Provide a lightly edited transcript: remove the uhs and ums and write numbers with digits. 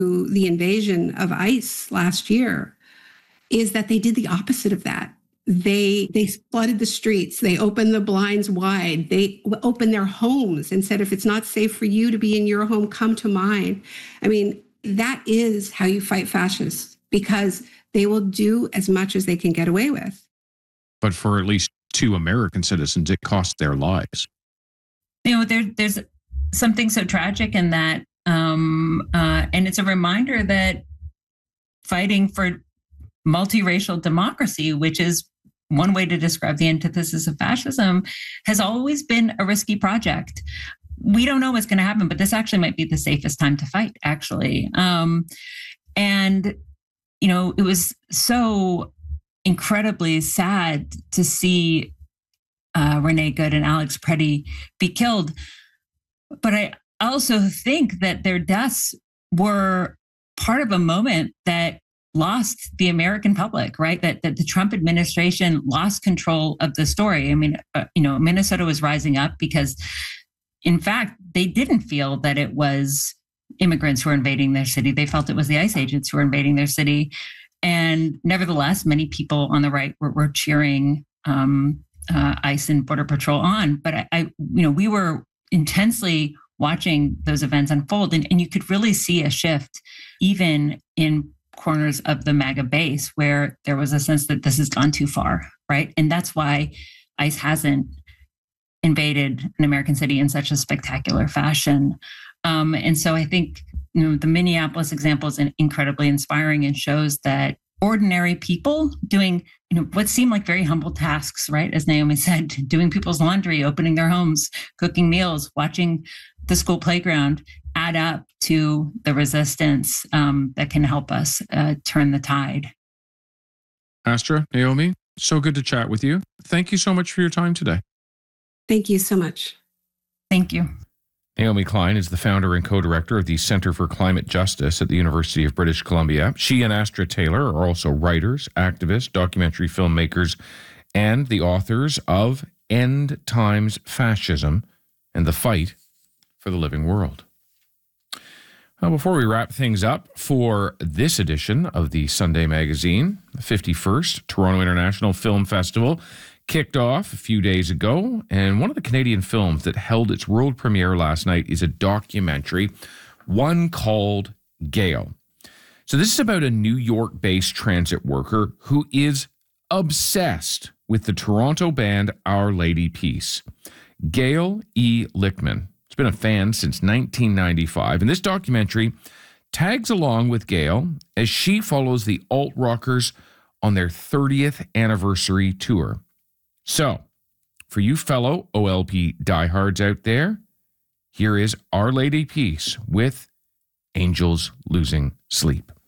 the invasion of ICE last year is that they did the opposite of that. They flooded the streets. They opened the blinds wide. They opened their homes and said, if it's not safe for you to be in your home, come to mine. I mean, that is how you fight fascists, because they will do as much as they can get away with. But for at least 2 American citizens, it cost their lives. There's something so tragic in that. And it's a reminder that fighting for multiracial democracy, which is one way to describe the antithesis of fascism, has always been a risky project. We don't know what's going to happen, but this actually might be the safest time to fight, actually. And, it was so incredibly sad to see Renee Good and Alex Preddy be killed. But I also think that their deaths were part of a moment that lost the American public, right? That the Trump administration lost control of the story. I mean, Minnesota was rising up because, in fact, they didn't feel that it was immigrants who were invading their city. They felt it was the ICE agents who were invading their city. And nevertheless, many people on the right were cheering ICE and Border Patrol on. But we were intensely watching those events unfold, and you could really see a shift even in corners of the MAGA base where there was a sense that this has gone too far, right? And that's why ICE hasn't invaded an American city in such a spectacular fashion. And so I think the Minneapolis example is incredibly inspiring and shows that ordinary people doing what seemed like very humble tasks, right? As Naomi said, doing people's laundry, opening their homes, cooking meals, watching the school playground add up to the resistance that can help us turn the tide. Astra, Naomi, so good to chat with you. Thank you so much for your time today. Thank you so much. Thank you. Naomi Klein is the founder and co-director of the Center for Climate Justice at the University of British Columbia. She and Astra Taylor are also writers, activists, documentary filmmakers, and the authors of End Times Fascism and the Fight for the Living World. Well, before we wrap things up for this edition of the Sunday Magazine, the 51st Toronto International Film Festival kicked off a few days ago, and one of the Canadian films that held its world premiere last night is a documentary, one called Gale. So this is about a New York-based transit worker who is obsessed with the Toronto band Our Lady Peace. Gail E. Lichtman has been a fan since 1995, and this documentary tags along with Gail as she follows the alt-rockers on their 30th anniversary tour. So, for you fellow OLP diehards out there, here is Our Lady Peace with Angels Losing Sleep.